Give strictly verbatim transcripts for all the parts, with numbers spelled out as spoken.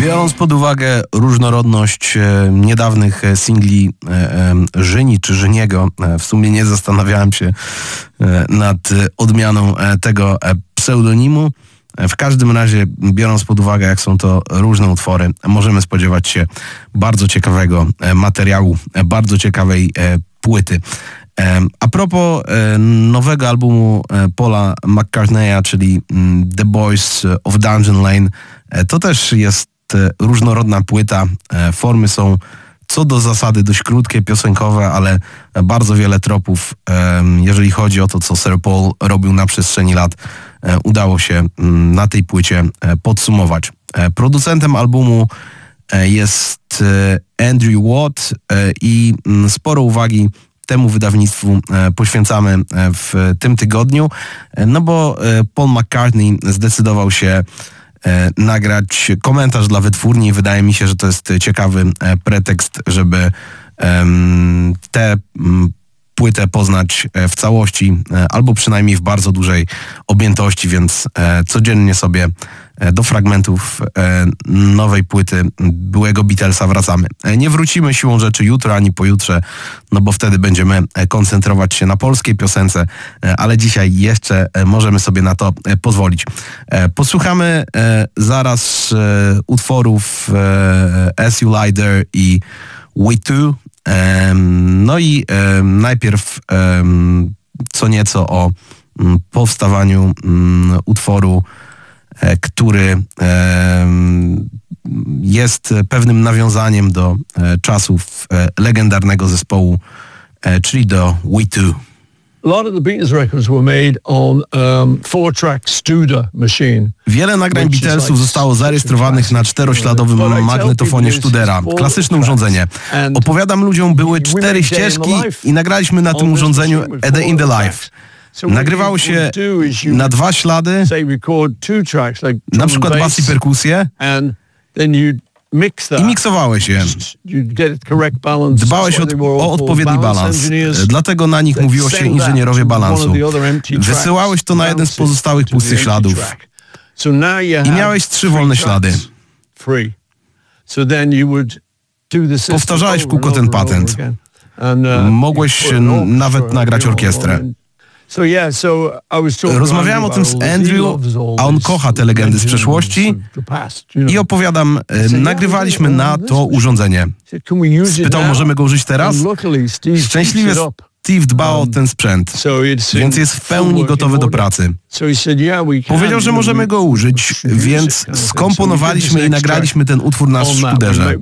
Biorąc pod uwagę różnorodność e, niedawnych singli e, e, Żyni czy Żyniego, e, w sumie nie zastanawiałem się e, nad odmianą e, tego e, pseudonimu. E, w każdym razie, biorąc pod uwagę, jak są to różne utwory, możemy spodziewać się bardzo ciekawego e, materiału, e, bardzo ciekawej e, płyty. E, a propos e, nowego albumu e, Paula McCartneya, czyli mm, The Boys of Dungeon Lane, e, to też jest e, różnorodna płyta. E, formy są co do zasady dość krótkie, piosenkowe, ale bardzo wiele tropów, e, jeżeli chodzi o to, co Sir Paul robił na przestrzeni lat, e, udało się m, na tej płycie e, podsumować. E, producentem albumu e, jest e, Andrew Watt e, i m, sporo uwagi temu wydawnictwu e, poświęcamy e, w tym tygodniu, e, no bo e, Paul McCartney zdecydował się e, nagrać komentarz dla wytwórni. Wydaje mi się, że to jest ciekawy e, pretekst, żeby e, tę płytę poznać e, w całości, e, albo przynajmniej w bardzo dużej objętości, więc e, codziennie sobie e, do fragmentów e, nowej płyty byłego Beatlesa wracamy. E, nie wrócimy siłą rzeczy jutro ani pojutrze, no bo wtedy będziemy e, koncentrować się na polskiej piosence, e, ale dzisiaj jeszcze e, możemy sobie na to e, pozwolić. E, posłuchamy e, zaraz e, utworów e, As You Lie There i We Too. No i najpierw co nieco o powstawaniu utworu, który jest pewnym nawiązaniem do czasów legendarnego zespołu, czyli do We Too. A lot of the Beatles records were made on um, four-track Studer machine. Wiele nagrań Beatlesów zostało zarejestrowanych na czterośladowym magnetofonie Studera. Klasyczne urządzenie. Opowiadam ludziom, były cztery ścieżki i nagraliśmy na tym urządzeniu A Day in the Life. Nagrywało się na dwa ślady, na przykład bas i perkusję, i miksowałeś je. Dbałeś o, o odpowiedni balans. Dlatego na nich mówiło się inżynierowie balansu. Wysyłałeś to na jeden z pozostałych pustych śladów. I miałeś trzy wolne ślady. Powtarzałeś w kółko ten patent. Mogłeś nawet nagrać orkiestrę. Rozmawiałem o tym z Andrew, a on kocha te legendy z przeszłości i opowiadam, nagrywaliśmy na to urządzenie. Spytał, możemy go użyć teraz? Szczęśliwie Steve dba o ten sprzęt, więc jest w pełni gotowy do pracy. Powiedział, że możemy go użyć, więc skomponowaliśmy i nagraliśmy ten utwór na Studerze.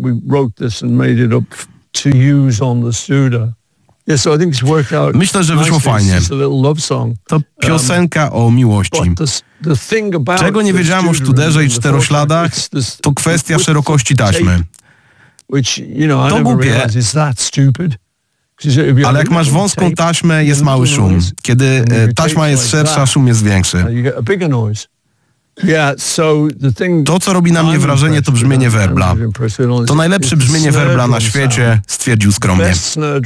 Myślę, że wyszło fajnie. To piosenka o miłości. Czego nie wiedziałem o Studerze i czterośladach, to kwestia szerokości taśmy. To głupie, ale jak masz wąską taśmę, jest mały szum. Kiedy taśma jest szersza, szum jest większy. To, co robi na mnie wrażenie, to brzmienie werbla. To najlepsze brzmienie werbla na świecie, stwierdził skromnie.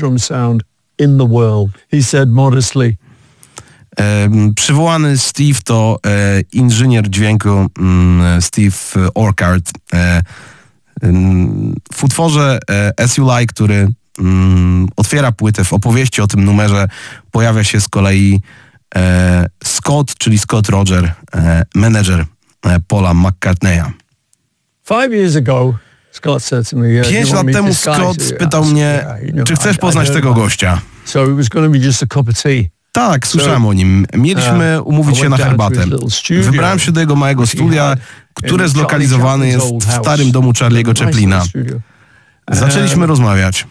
E, przywołany Steve to e, inżynier dźwięku mm, Steve Orchard. E, w utworze e, As You Lie, który mm, otwiera płytę, w opowieści o tym numerze pojawia się z kolei E, Scott, czyli Scott Roger, e, menedżer e, Paula McCartneya. Pięć lat temu Scott spytał mnie, czy chcesz poznać tego gościa. Tak, słyszałem o nim. Mieliśmy umówić się na herbatę. Wybrałem się do jego małego studia, które zlokalizowane jest w starym domu Charlie'ego Chaplina. Zaczęliśmy rozmawiać.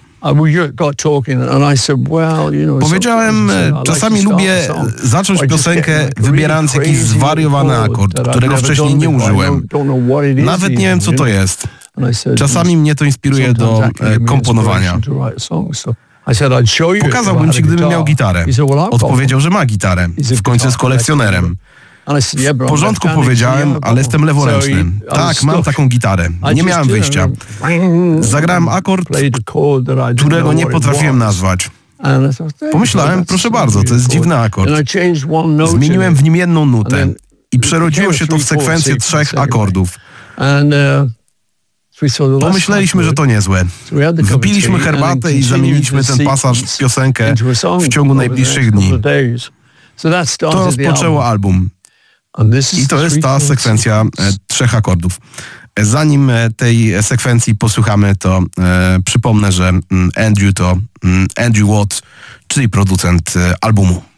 Powiedziałem, czasami lubię zacząć piosenkę wybierając jakiś zwariowany akord, którego wcześniej nie użyłem. Nawet nie wiem, co to jest. Czasami mnie to inspiruje do e, komponowania. Pokazałbym ci, gdybym miał gitarę. Odpowiedział, że ma gitarę. W końcu jest kolekcjonerem. W porządku, powiedziałem, ale jestem leworęczny. Tak, mam taką gitarę. Nie miałem wyjścia. Zagrałem akord, którego nie potrafiłem nazwać. Pomyślałem, proszę bardzo, to jest dziwny akord. Zmieniłem w nim jedną nutę i przerodziło się to w sekwencję trzech akordów. Pomyśleliśmy, że to niezłe. Wypiliśmy herbatę i zamieniliśmy ten pasaż w piosenkę w ciągu najbliższych dni. To rozpoczęło album. I to jest ta sekwencja e, trzech akordów. Zanim tej sekwencji posłuchamy, to e, przypomnę, że Andrew to Andrew Watt, czyli producent e, albumu.